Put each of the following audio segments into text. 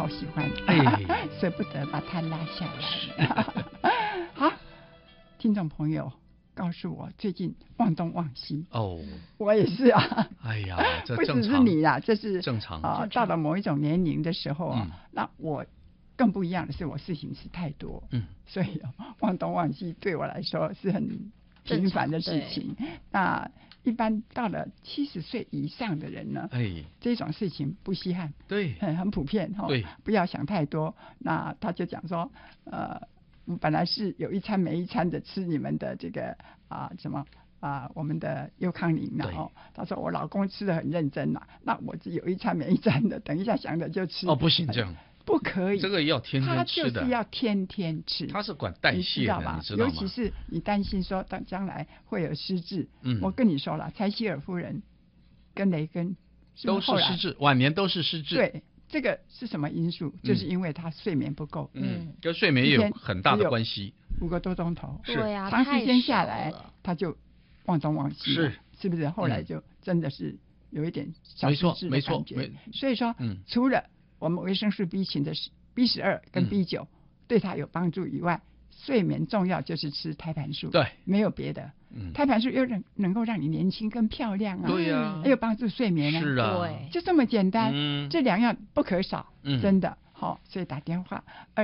好喜欢，舍不得把它拉下来。好，听众朋友告诉我最近忘东忘西哦，我也是啊。哎呀，这正常，不只是你啦，这是正常啊。到了某一种年龄的时候啊，那我更不一样的是，我事情是太多，所以忘东忘西对我来说是很频繁的事情。那一般到了70岁以上的人呢，这种事情不稀罕，对，很普遍哈。对，不要想太多。那他就讲说，本来是有一餐没一餐的吃你们的这个我们的优康宁了哦。他说我老公吃的很认真啦，那我是有一餐没一餐的，等一下想着就吃。不行这样。不可以，这个要天天吃的，他就是要天天吃。他是管代谢的，你知道吗？尤其是你担心说将来会有失智，我跟你说了，柴契尔夫人跟雷根都是失智，晚年都是失智。对，这个是什么因素？就是因为他睡眠不够，跟睡眠也有很大的关系。5个多钟头，对呀，长时间下来他就忘东忘西了，是不是？后来就真的是有一点小失智的感觉。所以说，除了我们维生素 B 群的 B12跟 B9 对它有帮助以外，睡眠重要就是吃胎盘素，对，没有别的。胎盘素又能够让你年轻更漂亮啊，对呀，又帮助睡眠啊，是啊，对，就这么简单，这2样不可少，真的。好，所以打电话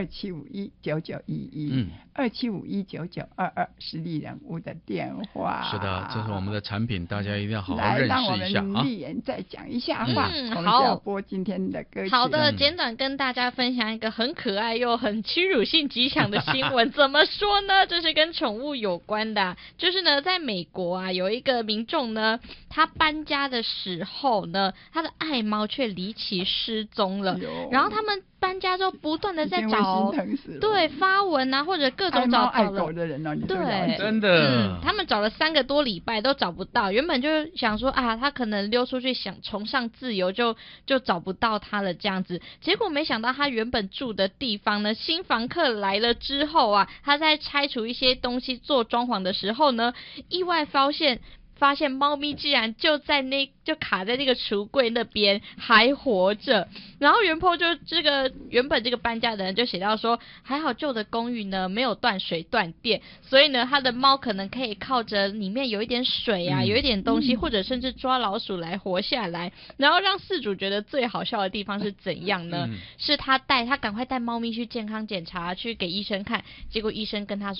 27519911，27519922，实力人物的电话。是的，这是我们的产品，大家一定要好好认识一下啊。来，让我们丽妍再讲一下话。我们就要播今天的歌曲。 好的，简短跟大家分享一个很可爱又很屈辱性极强的新闻。怎么说呢？这是跟宠物有关的，就是呢，在美国啊，有一个民众呢，他搬家的时候呢，他的爱猫却离奇失踪了，然后他们搬家之后不断的在找，对，发文啊或者各种找爱狗的人哦，你对， 真的，他们找了3个多礼拜都找不到，原本就想说啊，他可能溜出去想崇尚自由，就找不到他了这样子，结果没想到他原本住的地方呢，新房客来了之后啊，他在拆除一些东西做装潢的时候呢，意外发现猫咪竟然就卡在那个橱柜那边还活着，然后原本这个搬家的人就写到说，还好旧的公寓呢没有断水断电，所以呢他的猫可能可以靠着里面有一点水啊，有一点东西，或者甚至抓老鼠来活下来。然后让饲主觉得最好笑的地方是怎样呢？是他赶快带猫咪去健康检查，去给医生看，结果医生跟他说